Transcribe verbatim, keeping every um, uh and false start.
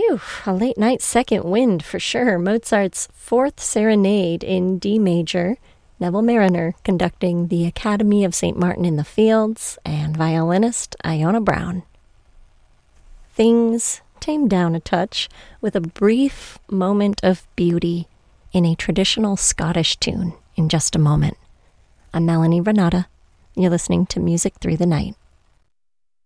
Phew, a late night second wind for sure. Mozart's Fourth Serenade in D major, Neville Mariner conducting the Academy of Saint Martin in the Fields, and violinist Iona Brown. Things tamed down a touch with a brief moment of beauty in a traditional Scottish tune in just a moment. I'm Melanie Renata. You're listening to Music Through the Night.